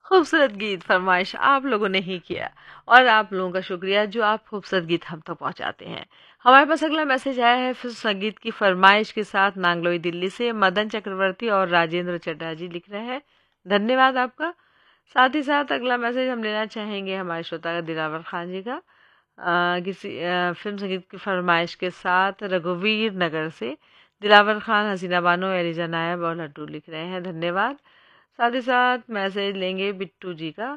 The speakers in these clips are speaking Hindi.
खूबसूरत गीत फरमाइश आप लोगों ने ही किया, और आप लोगों का शुक्रिया जो आप खूबसूरत गीत हम तक पहुंचाते हैं। हमारे पास अगला मैसेज आया है फिर संगीत की फरमाइश के साथ नांगलोई दिल्ली से मदन चक्रवर्ती और राजेंद्र चड्ढा लिख रहे हैं। धन्यवाद आपका। साथ ही साथ अगला मैसेज हम लेना चाहेंगे हमारे श्रोता का दिलावर खान जी का, किसी फिल्म संगीत की फरमाइश के साथ रघुवीर नगर से दिलावर खान, हसीना बानो, एलिजा नायब और लड्डू लिख रहे हैं। धन्यवाद। साथ ही साथ मैसेज लेंगे बिट्टू जी का,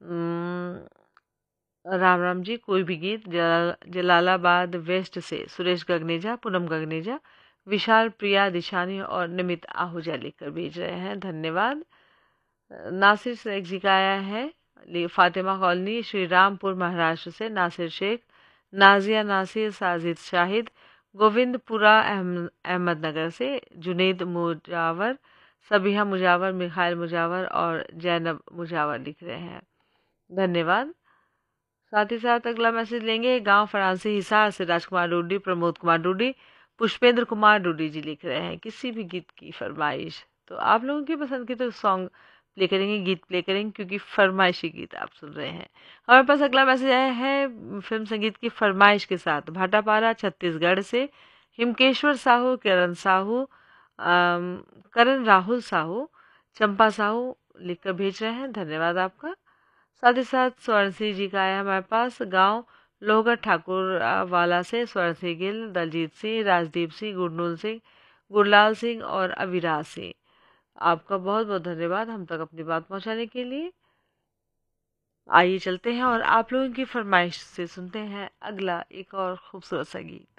राम राम जी कोई भी गीत, जलालाबाद वेस्ट से सुरेश गगनेजा, पूनम गगनेजा, विशाल, प्रिया, दिशानी और निमित आहूजा लिखकर भेज रहे हैं। धन्यवाद। नासिर शेख जी का आया है फातिमा कॉलोनी श्री रामपुर महाराष्ट्र से नासिर शेख, नाजिया नासिर, साजिद शाहिद, गोविंदपुरा अहमदनगर से जुनेद मुजावर, सबिहा मुजावर, मिखाइल मुजावर और जैनब मुजावर लिख रहे हैं। धन्यवाद। साथ ही साथ अगला मैसेज लेंगे गांव फरांसी हिसार से राजकुमार डूडी, प्रमोद कुमार डूडी, पुष्पेंद्र कुमार डूडी जी लिख रहे हैं किसी भी गीत की फरमाइश। तो आप लोगों की पसंद की तो सॉन्ग प्ले करेंगे, गीत प्ले करेंगे, क्योंकि फरमाइशी गीत आप सुन रहे हैं। हमारे पास अगला मैसेज आया है फिल्म संगीत की फरमाइश के साथ भाटापारा छत्तीसगढ़ से हिमकेश्वर साहू, किरण साहू, करण राहुल साहू, चंपा साहू लिखकर भेज रहे हैं। धन्यवाद आपका। साथ ही साथ स्वर्ण सिंह जी का है हमारे पास गांव लोहगढ़ ठाकुर वाला से स्वर्ण सिंह गिल, दलजीत सिंह, राजदीप सिंह, गुरनूल सिंह, गुरलाल सिंह और अविराज सिंह। आपका बहुत बहुत धन्यवाद हम तक अपनी बात पहुंचाने के लिए। आइए चलते हैं और आप लोगों की फरमाइश से सुनते हैं अगला एक और खूबसूरत सा गीत।